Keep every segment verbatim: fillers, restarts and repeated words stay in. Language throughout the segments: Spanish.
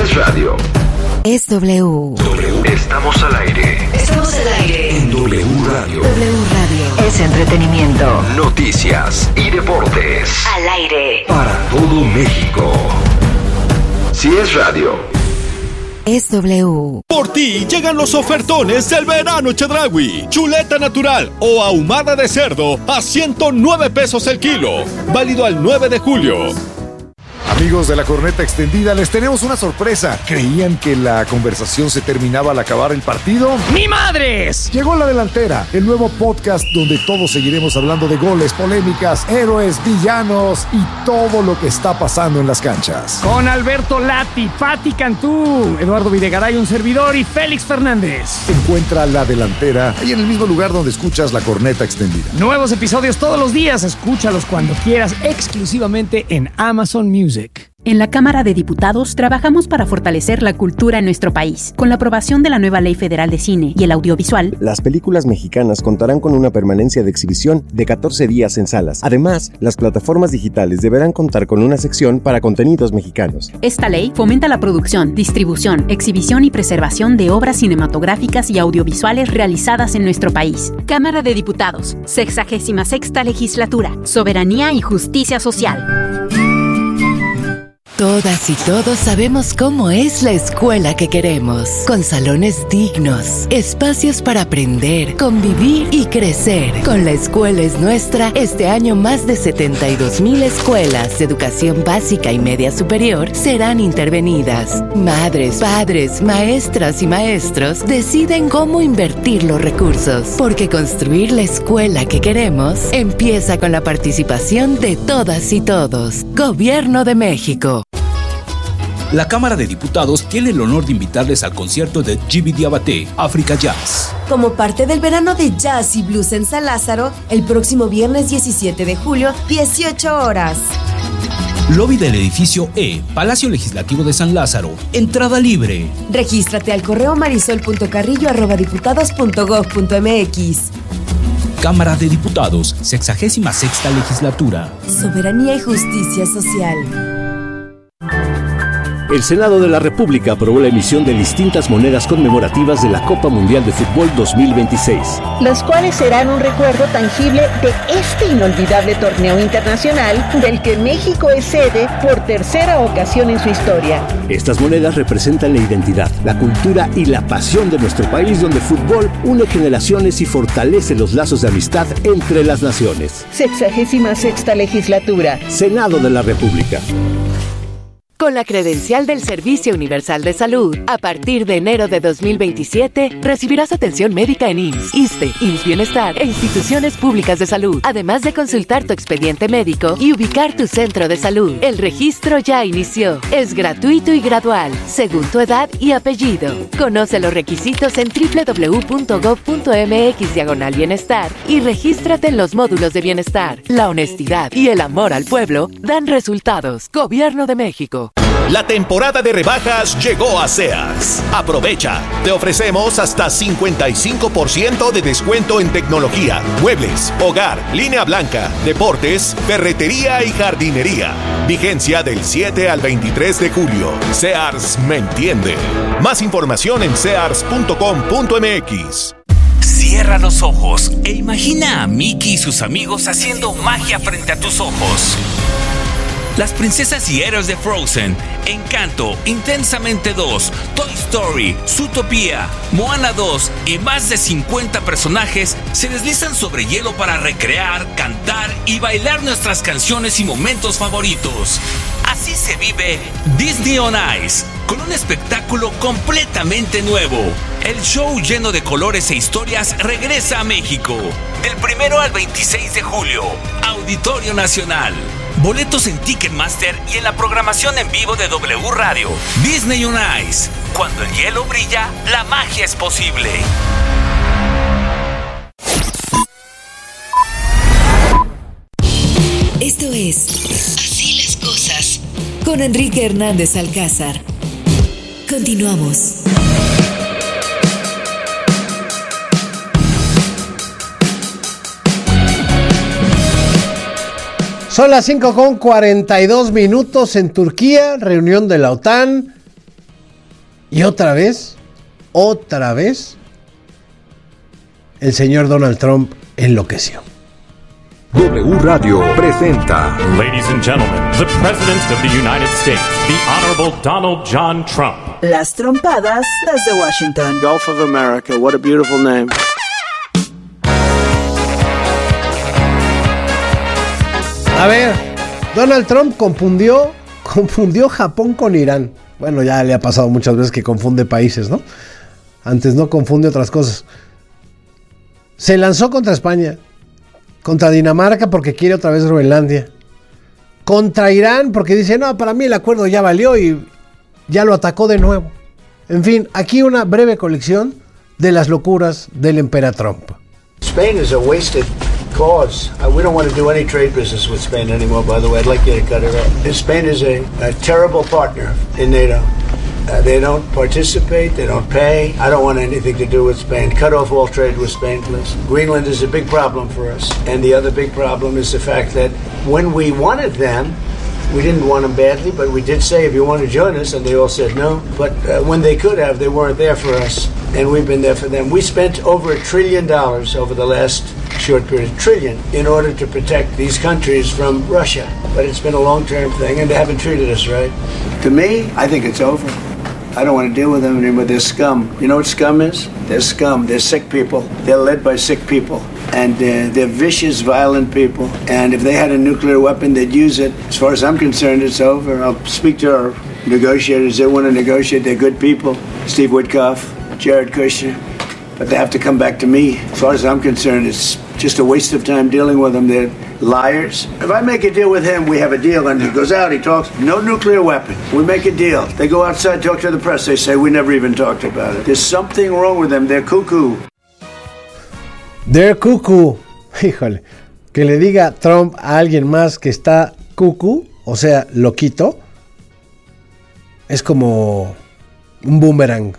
es radio. Es W. W. Estamos al aire. Estamos al aire. En W Radio. W Radio. Es entretenimiento. Noticias y deportes. Al aire. Para todo México. Si es radio. Es W. Por ti llegan los ofertones del verano Chedraui. Chuleta natural o ahumada de cerdo a ciento nueve pesos el kilo. Válido al nueve de julio. Amigos de la Corneta Extendida, les tenemos una sorpresa. ¿Creían que la conversación se terminaba al acabar el partido? ¡Ni madres! Llegó La Delantera, el nuevo podcast donde todos seguiremos hablando de goles, polémicas, héroes, villanos y todo lo que está pasando en las canchas. Con Alberto Lati, Pati Cantú, Eduardo Videgaray, un servidor, y Félix Fernández. Encuentra La Delantera ahí en el mismo lugar donde escuchas La Corneta Extendida. Nuevos episodios todos los días. Escúchalos cuando quieras, exclusivamente en Amazon Music. En la Cámara de Diputados trabajamos para fortalecer la cultura en nuestro país. Con la aprobación de la nueva Ley Federal de Cine y el Audiovisual, las películas mexicanas contarán con una permanencia de exhibición de catorce días en salas. Además, las plataformas digitales deberán contar con una sección para contenidos mexicanos. Esta ley fomenta la producción, distribución, exhibición y preservación de obras cinematográficas y audiovisuales realizadas en nuestro país. Cámara de Diputados, sexagésima sexta Legislatura, Soberanía y Justicia Social. Todas y todos sabemos cómo es la escuela que queremos, con salones dignos, espacios para aprender, convivir y crecer. Con La Escuela es Nuestra, este año más de setenta y dos mil escuelas de educación básica y media superior serán intervenidas. Madres, padres, maestras y maestros deciden cómo invertir los recursos, porque construir la escuela que queremos empieza con la participación de todas y todos. Gobierno de México. La Cámara de Diputados tiene el honor de invitarles al concierto de Djiby Diabaté, Africa Jazz. Como parte del verano de jazz y blues en San Lázaro, el próximo viernes diecisiete de julio, dieciocho horas. Lobby del edificio E, Palacio Legislativo de San Lázaro. Entrada libre. Regístrate al correo marisol punto carrillo arroba diputados punto gob punto mx. Cámara de Diputados, sexagésima sexta Legislatura. Soberanía y Justicia Social. El Senado de la República aprobó la emisión de distintas monedas conmemorativas de la Copa Mundial de Fútbol dos mil veintiséis. Las cuales serán un recuerdo tangible de este inolvidable torneo internacional del que México es sede por tercera ocasión en su historia. Estas monedas representan la identidad, la cultura y la pasión de nuestro país, donde el fútbol une generaciones y fortalece los lazos de amistad entre las naciones. Sexagésima sexta Legislatura. Senado de la República. Con la credencial del Servicio Universal de Salud, a partir de enero de dos mil veintisiete, recibirás atención médica en I M S S, ISSSTE, I M S S Bienestar e instituciones públicas de salud, además de consultar tu expediente médico y ubicar tu centro de salud. El registro ya inició. Es gratuito y gradual, según tu edad y apellido. Conoce los requisitos en doble u doble u doble u punto gob punto mx diagonal bienestar y regístrate en los módulos de bienestar. La honestidad y el amor al pueblo dan resultados. Gobierno de México. La temporada de rebajas llegó a Sears. Aprovecha. Te ofrecemos hasta cincuenta y cinco por ciento de descuento en tecnología, muebles, hogar, línea blanca, deportes, ferretería y jardinería. Vigencia del siete al veintitrés de julio. Sears me entiende. Más información en sears punto com punto mx. Cierra los ojos e imagina a Mickey y sus amigos haciendo magia frente a tus ojos. Las princesas y héroes de Frozen, Encanto, Intensamente dos, Toy Story, Zootopia, Moana dos y más de cincuenta personajes se deslizan sobre hielo para recrear, cantar y bailar nuestras canciones y momentos favoritos. Así se vive Disney on Ice, con un espectáculo completamente nuevo. El show lleno de colores e historias regresa a México. Del primero al veintiséis de julio, Auditorio Nacional. Boletos en Ticketmaster y en la programación en vivo de W Radio. Disney on Ice. Cuando el hielo brilla, la magia es posible. Esto es Así las cosas con Enrique Hernández Alcázar. Continuamos. Son las cinco con cuarenta y dos minutos en Turquía, reunión de la OTAN. Y otra vez, otra vez, el señor Donald Trump enloqueció. W Radio presenta. Ladies and gentlemen, the President of the United States, the Honorable Donald John Trump. Las trompadas desde Washington. Gulf of America, what a beautiful name. A ver, Donald Trump confundió, confundió Japón con Irán. Bueno, ya le ha pasado muchas veces que confunde países, ¿no? Antes no confunde otras cosas. Se lanzó contra España, contra Dinamarca porque quiere otra vez Groenlandia, contra Irán porque dice, no, para mí el acuerdo ya valió y ya lo atacó de nuevo. En fin, aquí una breve colección de las locuras del emperador Trump. Spain is a wasted cause. Uh, we don't want to do any trade business with Spain anymore, by the way. I'd like you to cut it off. Spain is a, a terrible partner in NATO. Uh, they don't participate, they don't pay. I don't want anything to do with Spain. Cut off all trade with Spain, please. Greenland is a big problem for us. And the other big problem is the fact that when we wanted them, we didn't want them badly, but we did say, if you want to join us, and they all said no. But uh, when they could have, they weren't there for us, and we've been there for them. We spent over a trillion dollars over the last short period, trillion, in order to protect these countries from Russia. But it's been a long-term thing, and they haven't treated us right. To me, I think it's over. I don't want to deal with them anymore. They're scum. You know what scum is? They're scum. They're sick people. They're led by sick people. And uh, they're vicious, violent people. And if they had a nuclear weapon, they'd use it. As far as I'm concerned, it's over. I'll speak to our negotiators. They want to negotiate. They're good people. Steve Witkoff, Jared Kushner. But they have to come back to me. As far as I'm concerned, it's just a waste of time dealing with them. They're liars. If I make a deal with him, we have a deal, and he goes out, he talks, no nuclear weapon. We make a deal. They go outside, talk to the press. They say, we never even talked about it. There's something wrong with them. They're cuckoo. They're cuckoo. Híjole. Que le diga Trump a alguien más que está cuckoo, o sea, loquito, es como un boomerang.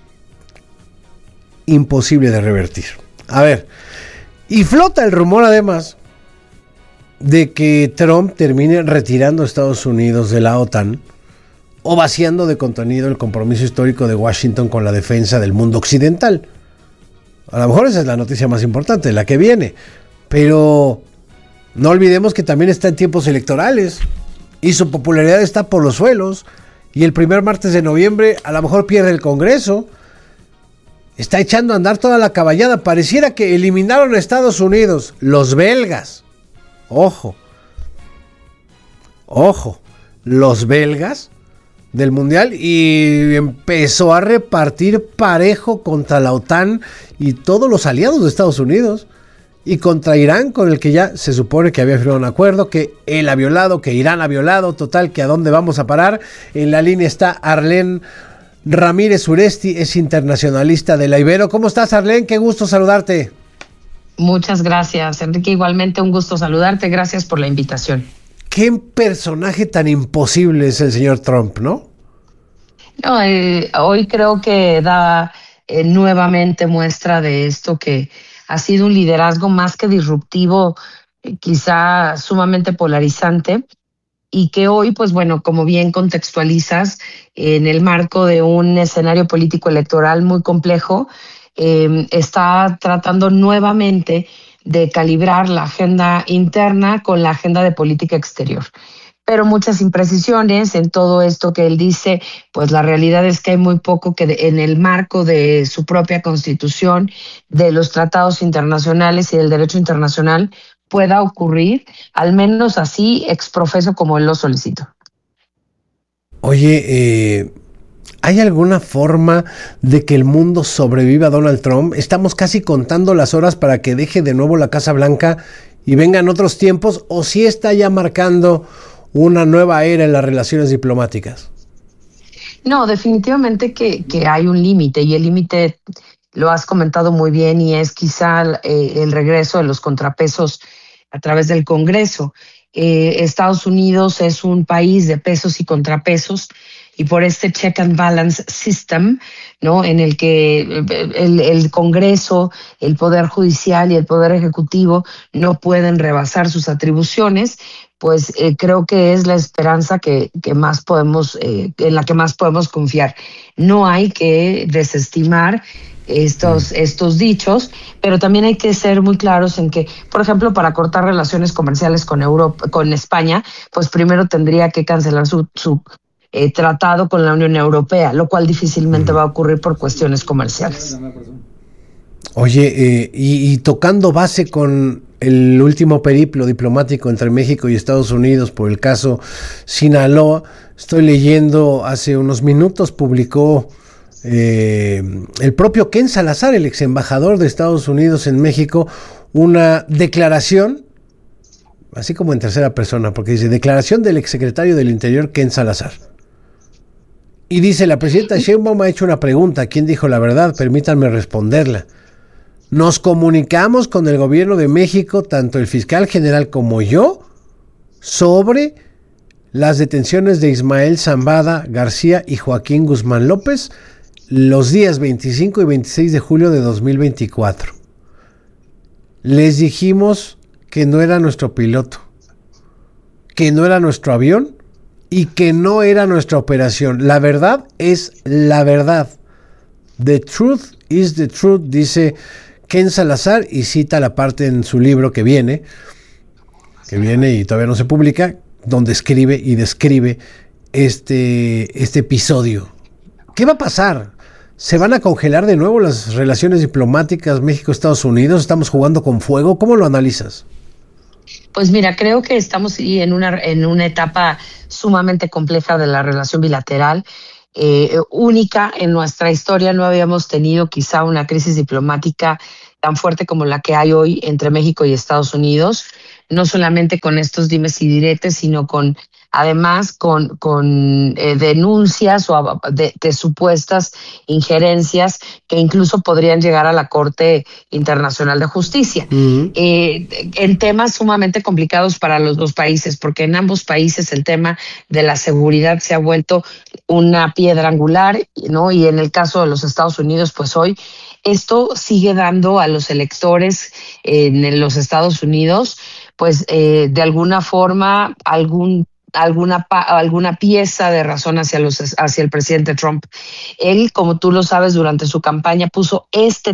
Imposible de revertir. A ver, y flota el rumor además de que Trump termine retirando a Estados Unidos de la OTAN o vaciando de contenido el compromiso histórico de Washington con la defensa del mundo occidental. A lo mejor esa es la noticia más importante, la que viene, pero no olvidemos que también está en tiempos electorales y su popularidad está por los suelos, y el primer martes de noviembre a lo mejor pierde el Congreso. Está echando a andar toda la caballada. Pareciera que eliminaron a Estados Unidos, los belgas. Ojo, ojo, los belgas del mundial, y empezó a repartir parejo contra la OTAN y todos los aliados de Estados Unidos, y contra Irán, con el que ya se supone que había firmado un acuerdo, que él ha violado, que Irán ha violado. Total, que a dónde vamos a parar. En la línea está Arlene Ramírez Uresti, es internacionalista de la Ibero. ¿Cómo estás, Arlene? Qué gusto saludarte. Muchas gracias, Enrique. Igualmente un gusto saludarte. Gracias por la invitación. Qué personaje tan imposible es el señor Trump, ¿no? No, eh, hoy creo que da eh, nuevamente muestra de esto, que ha sido un liderazgo más que disruptivo, eh, quizá sumamente polarizante, y que hoy, pues bueno, como bien contextualizas, en el marco de un escenario político electoral muy complejo, eh, está tratando nuevamente de calibrar la agenda interna con la agenda de política exterior. Pero muchas imprecisiones en todo esto que él dice, pues la realidad es que hay muy poco que de, en el marco de su propia constitución, de los tratados internacionales y del derecho internacional, pueda ocurrir, al menos así exprofeso como él lo solicitó. Oye, eh, ¿hay alguna forma de que el mundo sobreviva a Donald Trump? Estamos casi contando las horas para que deje de nuevo la Casa Blanca y vengan otros tiempos, ¿o sí está ya marcando una nueva era en las relaciones diplomáticas? No, definitivamente que, que hay un límite, y el límite lo has comentado muy bien, y es quizá eh, el regreso de los contrapesos a través del Congreso. Eh, Estados Unidos es un país de pesos y contrapesos, y por este check and balance system, ¿no? En el que el, el Congreso, el Poder Judicial y el Poder Ejecutivo no pueden rebasar sus atribuciones, pues eh, creo que es la esperanza que, que más podemos, eh, en la que más podemos confiar. No hay que desestimar estos, estos dichos, pero también hay que ser muy claros en que, por ejemplo, para cortar relaciones comerciales con Europa, con España, pues primero tendría que cancelar su, su eh, tratado con la Unión Europea, lo cual difícilmente va a ocurrir por cuestiones comerciales. Oye, eh, y, y tocando base con el último periplo diplomático entre México y Estados Unidos por el caso Sinaloa, estoy leyendo hace unos minutos, publicó eh, el propio Ken Salazar, el ex embajador de Estados Unidos en México, una declaración, así como en tercera persona, porque dice, declaración del exsecretario del Interior Ken Salazar. Y dice, la presidenta Sheinbaum ha hecho una pregunta, ¿quién dijo la verdad? Permítanme responderla. Nos comunicamos con el gobierno de México, tanto el fiscal general como yo, sobre las detenciones de Ismael Zambada García y Joaquín Guzmán López los días veinticinco y veintiséis de julio de dos mil veinticuatro. Les dijimos que no era nuestro piloto, que no era nuestro avión y que no era nuestra operación. La verdad es la verdad. The truth is the truth, dice Ken Salazar, y cita la parte en su libro que viene, que viene y todavía no se publica, donde escribe y describe este, este episodio. ¿Qué va a pasar? ¿Se van a congelar de nuevo las relaciones diplomáticas México-Estados Unidos? ¿Estamos jugando con fuego? ¿Cómo lo analizas? Pues mira, creo que estamos en una, en una etapa sumamente compleja de la relación bilateral. Eh, única en nuestra historia. No habíamos tenido quizá una crisis diplomática tan fuerte como la que hay hoy entre México y Estados Unidos, no solamente con estos dimes y diretes, sino con además con, con eh, denuncias o de, de supuestas injerencias que incluso podrían llegar a la Corte Internacional de Justicia. Uh-huh. Eh, en temas sumamente complicados para los dos países, porque en ambos países el tema de la seguridad se ha vuelto una piedra angular, ¿no? Y en el caso de los Estados Unidos, pues hoy esto sigue dando a los electores en los Estados Unidos, pues eh, de alguna forma algún alguna alguna pieza de razón hacia los hacia el presidente Trump. Él, como tú lo sabes, durante su campaña puso este